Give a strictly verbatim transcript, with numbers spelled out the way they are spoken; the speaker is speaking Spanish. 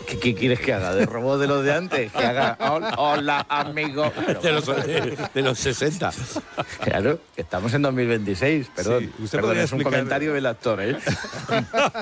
¿Qué, qué quieres que haga? ¿De robot de los de antes? Que haga hola, hola amigo. Pero, De los, de, de los sesenta. Claro, que estamos en dos mil veintiséis. Perdón, Sí, usted perdón podría es un explicar- comentario del actor, ¿eh?